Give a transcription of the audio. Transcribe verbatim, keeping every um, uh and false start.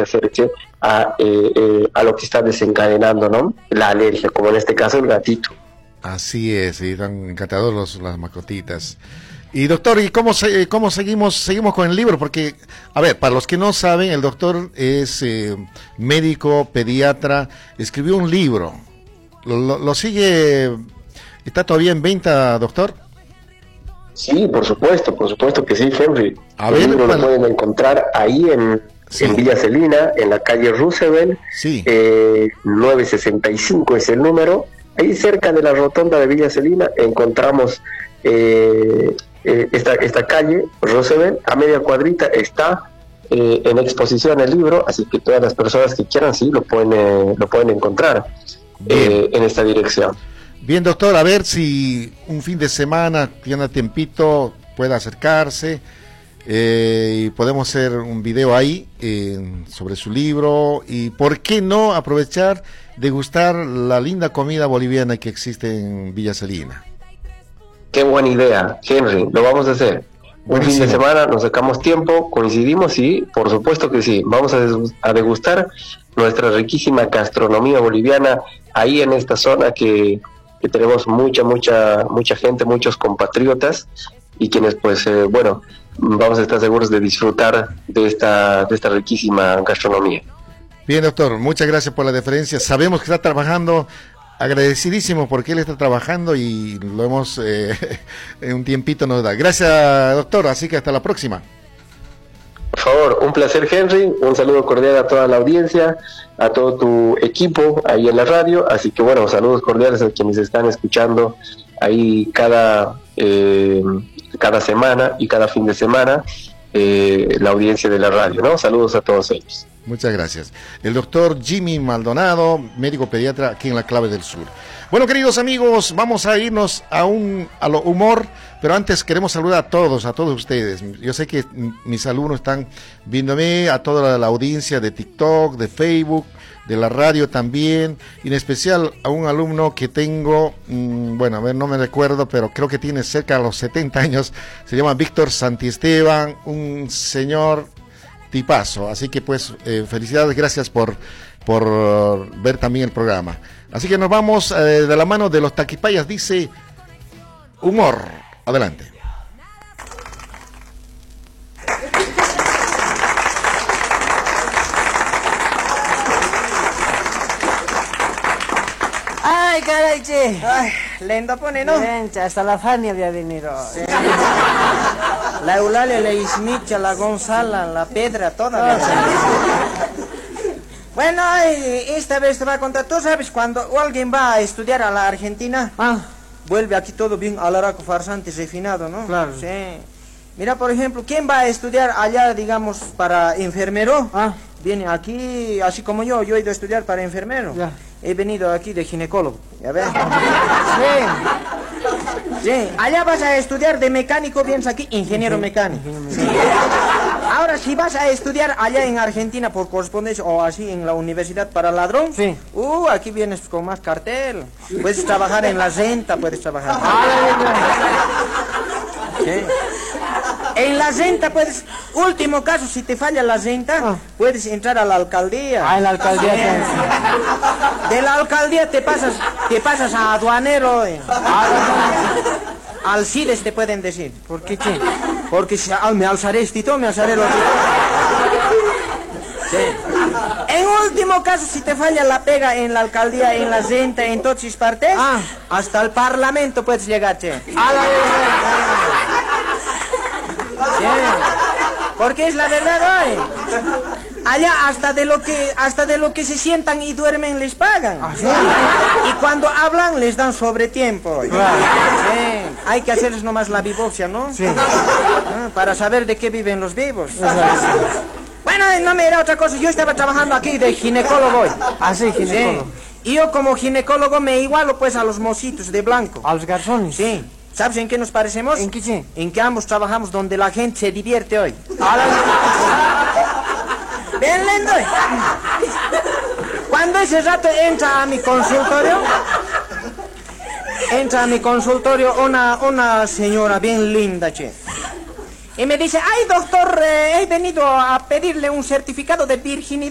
acerque a, eh, eh, a lo que está desencadenando, ¿no?, la alergia, como en este caso el gatito. Así es, y están encantados los, las mascotitas. Y doctor, ¿y cómo, se, cómo seguimos seguimos con el libro? Porque, a ver, para los que no saben, el doctor es eh, médico, pediatra, escribió un libro. ¿Lo, lo, lo sigue? ¿Está todavía en venta, doctor? Sí, por supuesto, por supuesto que sí, Henry. A el ver, libro para... lo pueden encontrar ahí en, sí. en Villa Celina, en la calle Roosevelt, sí. eh, nueve sesenta y cinco es el número. Ahí cerca de la rotonda de Villa Celina encontramos eh, eh, esta, esta calle, Roosevelt, a media cuadrita está eh, en exposición el libro, así que todas las personas que quieran, sí, lo pueden, eh, lo pueden encontrar eh, en esta dirección. Bien, doctor, a ver si un fin de semana, tiene tiempito, pueda acercarse eh, y podemos hacer un video ahí eh, sobre su libro y por qué no aprovechar degustar la linda comida boliviana que existe en Villa Celina. Qué buena idea, Henry, lo vamos a hacer. Buenísimo. Un fin de semana nos sacamos tiempo, coincidimos y por supuesto que sí, vamos a degustar nuestra riquísima gastronomía boliviana ahí en esta zona que, que tenemos mucha, mucha, mucha gente, muchos compatriotas y quienes pues, eh, bueno, vamos a estar seguros de disfrutar de esta, de esta riquísima gastronomía. Bien, doctor, muchas gracias por la deferencia. Sabemos que está trabajando, agradecidísimo porque él está trabajando y lo hemos, eh, en un tiempito nos da. Gracias, doctor, así que hasta la próxima. Por favor, un placer, Henry, un saludo cordial a toda la audiencia, a todo tu equipo ahí en la radio, así que bueno, saludos cordiales a quienes están escuchando ahí cada, eh, cada semana y cada fin de semana, eh, la audiencia de la radio, ¿no? Saludos a todos ellos. Muchas gracias. El doctor Jimmy Maldonado, médico pediatra aquí en la Clave del Sur. Bueno, queridos amigos, vamos a irnos a un a lo humor, pero antes queremos saludar a todos, a todos ustedes. Yo sé que mis alumnos están viéndome, a toda la audiencia de TikTok, de Facebook, de la radio también, y en especial a un alumno que tengo, mmm, bueno, a ver, no me recuerdo, pero creo que tiene cerca de los setenta años, se llama Víctor Santiesteban, un señor tipazo, así que pues eh, felicidades, gracias por, por ver también el programa. Así que nos vamos eh, de la mano de los Taquipayas, dice humor. Adelante. Ay, caray, che. Ay, lento pone, ¿no? Lencha, hasta la Fania había venido. Sí. La Eulalia, la Ismicha, la Gonzala, la Pedra, toda. Bueno, esta vez te voy a contar. Tú sabes, cuando alguien va a estudiar a la Argentina, ah. vuelve aquí todo bien alaraco, farsante, refinado, ¿no? Claro. Sí. Mira, por ejemplo, ¿quién va a estudiar allá, digamos, para enfermero? Ah. Viene aquí, así como yo, yo he ido a estudiar para enfermero. Ya. He venido aquí de ginecólogo, ¿ya ves? Sí. Sí, allá vas a estudiar de mecánico, vienes aquí, ingeniero mecánico. Sí. Ahora, si vas a estudiar allá en Argentina por correspondencia o así en la universidad para ladrón, sí. uh, aquí vienes con más cartel. Puedes trabajar en la renta, puedes trabajar. Sí. En la renta puedes, último caso, si te falla la renta, ah. puedes entrar a la alcaldía. Ah, en la alcaldía. Sí. De la alcaldía te pasas, te pasas a aduanero. Eh. Al CIDES te pueden decir. ¿Por qué qué? Porque si ah, me alzaré estito, me alzaré lo otro. Sí. En último caso, si te falla la pega en la alcaldía, en la renta, en todas partes, ah. hasta el parlamento puedes llegar, che. A la Sí. Porque es la verdad, hoy. Allá hasta de lo que hasta de lo que se sientan y duermen les pagan. ¿Ah, sí? Y cuando hablan les dan sobretiempo. Claro. Sí. Hay que hacerles nomás la biopsia, ¿no? Sí. Ah, para saber de qué viven los vivos. Bueno, no me era otra cosa. Yo estaba trabajando aquí de ginecólogo hoy. Ah, sí, ginecólogo. Sí. Y yo como ginecólogo me igualo pues a los mocitos de blanco. ¿A los garzones? Sí. ¿Sabes en qué nos parecemos? ¿En qué sí? En que ambos trabajamos donde la gente se divierte hoy. Bien lindo. Cuando ese rato entra a mi consultorio, entra a mi consultorio una, una señora bien linda, che. Y me dice, ay doctor, eh, he venido a pedirle un certificado de virginidad.